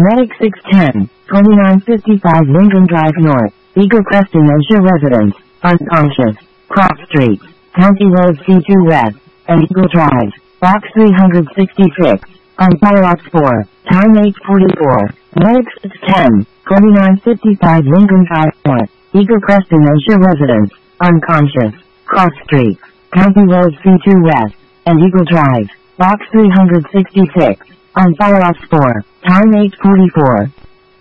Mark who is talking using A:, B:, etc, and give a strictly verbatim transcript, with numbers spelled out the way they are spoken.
A: Medic six ten, twenty-nine fifty-five Lincoln Drive North, Eagle Crest Dementia Residence, unconscious, Cross Street, County Road C two West, and Eagle Drive, Box three sixty-six, on follow-up four, time eight forty-four, Medic six ten, twenty-nine fifty-five Lincoln Drive North, Eagle Crest Dementia Residence, unconscious, Cross Street, County Road C two West, and Eagle Drive, Box three sixty-six, on follow-up four, time eight forty-four.